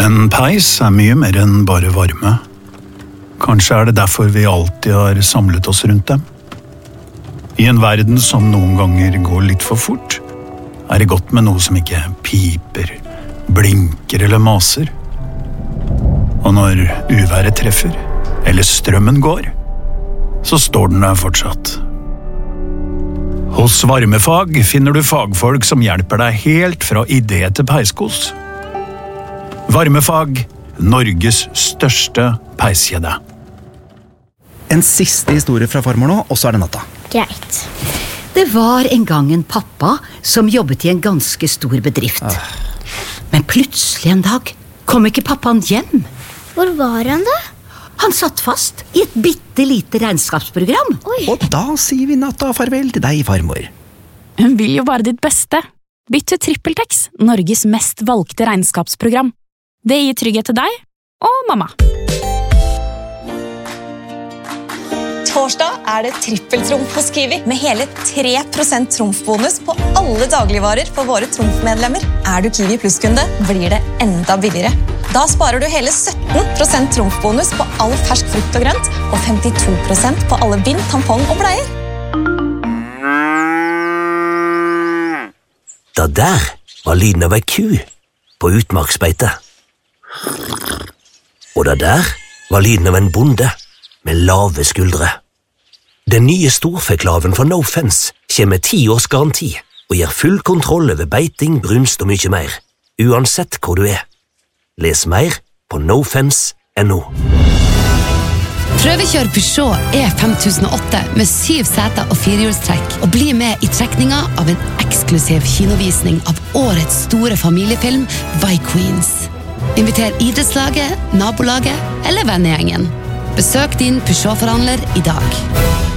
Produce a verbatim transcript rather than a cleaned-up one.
En peis er mye mer enn bare varme. Kanskje er det derfor vi alltid har samlet oss rundt dem. I en verden som noen ganger går litt for fort, er det godt med noe som ikke piper, blinker eller maser. Og når uværet treffer, eller strømmen går, så står den der fortsatt. Hos Varmefag finner du fagfolk som hjelper deg helt fra idé til peiskos. Varmefag, Norges største peiskjede. En siste historie fra farmor nå, og så er det natta. Greit. Det var en gang en pappa som jobbet i en ganske stor bedrift. Ah. Men plutselig en dag kom ikke pappaen hjem. Hvor var han da? Han satt fast i et bittelite regnskapsprogram. Oi. Og da sier vi natta farvel til deg, farmor. Hun vil jo bare ditt beste. Bytt til TrippelTex, Norges mest valgte regnskapsprogram. Det gir trygghet til deg og mamma. Torsdag er det trippeltrumf hos Kiwi med hele tre prosent trumfbonus på alle dagligvarer for våre trumfmedlemmer. Er du Kiwi Plus-kunde, blir det enda billigere. Da sparer du hele sytten prosent trumfbonus på all fersk frukt og grønt og femtito prosent på alle bind, tampong og bleier. Da der var lyden av ei ku på utmarksbeite. Og da der var lyden av en bonde med lave skuldre. Den nye storfeklaven fra No Fence kommer med ti års garanti og gir full kontroll over beiting, brunst og mye mer, uansett hvor du er. Les mer på nofence punktum no. Prøvekjør Peugeot E fem tusen og åtte med syv seter og firehjulstrekk, og bli med i trekninga av en eksklusiv kinovisning av årets store familiefilm Vi Queens. Inviter idrettslaget, nabolaget eller vennegjengen. Besøk din Peugeot-forhandler i dag.